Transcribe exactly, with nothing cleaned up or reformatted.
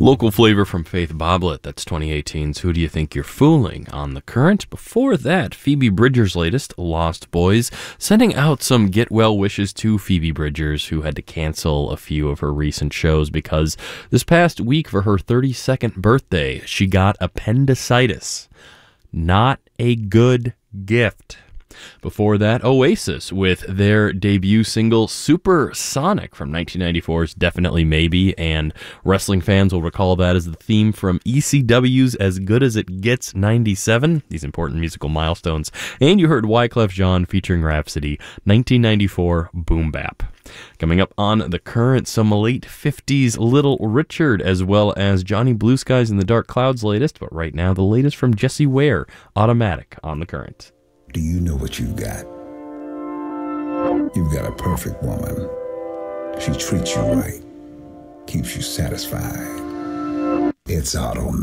Local flavor from Faith Boblet. That's twenty eighteen's Who Do You Think You're Fooling on The Current. Before that, Phoebe Bridgers' latest, Lost Boys, sending out some get well wishes to Phoebe Bridgers, who had to cancel a few of her recent shows because this past week for her thirty-second birthday, she got appendicitis. Not a good gift. Before that, Oasis with their debut single Supersonic from nineteen ninety-four's Definitely Maybe, and wrestling fans will recall that as the theme from E C W's As Good As It Gets ninety-seven, these important musical milestones. And you heard Wyclef Jean featuring Rhapsody, nineteen ninety-four Boom Bap. Coming up on The Current, some late fifties Little Richard, as well as Johnny Blue Skies and the Dark Clouds latest, but right now the latest from Jessie Ware, Automatic on The Current. Do you know what you've got? You've got a perfect woman. She treats you right, keeps you satisfied. It's automatic.